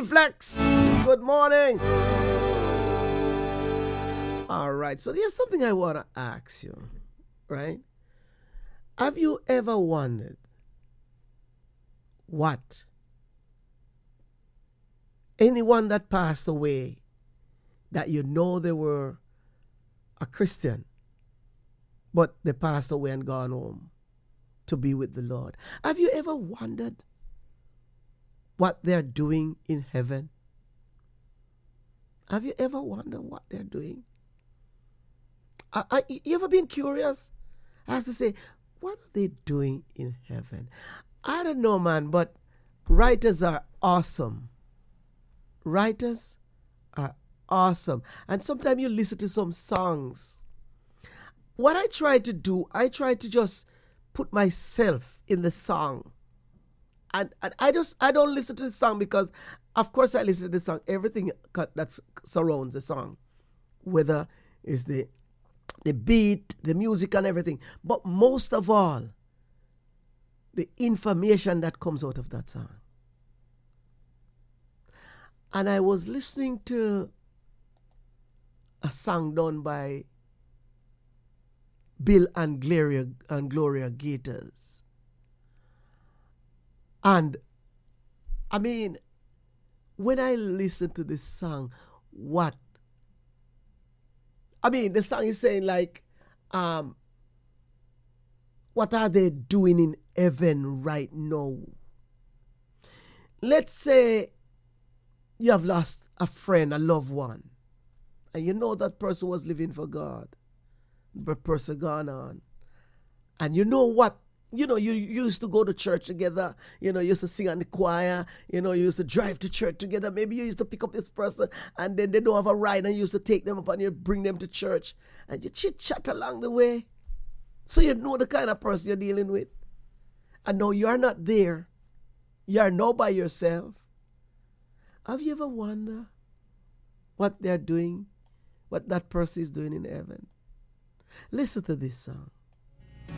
Flex. Good morning. All right, so there's something I want to ask you, right? Have you ever wondered what anyone that passed away that you know they were a Christian, but they passed away and gone home to be with the Lord? Have you ever wondered what they're doing in heaven? Have you ever wondered what they're doing? You ever been curious as to say, what are they doing in heaven? I don't know, man, but writers are awesome. Writers are awesome. And sometimes you listen to some songs. What I try to do, I try to just put myself in the song. And I don't listen to the song because, of course, I listen to the song. Everything that surrounds the song, whether it's the beat, the music and everything. But most of all, the information that comes out of that song. And I was listening to a song done by Bill and Gloria Gators. And I mean, when I listen to this song, the song is saying like, what are they doing in heaven right now? Let's say you have lost a friend, a loved one, and you know that person was living for God, but person gone on. And you know what? You know, you used to go to church together. You know, you used to sing in the choir. You know, you used to drive to church together. Maybe you used to pick up this person and then they don't have a ride and you used to take them up and you bring them to church. And you chit-chat along the way. So you know the kind of person you're dealing with. And now you're not there. You're now by yourself. Have you ever wondered what they're doing, what that person is doing in heaven? Listen to this song.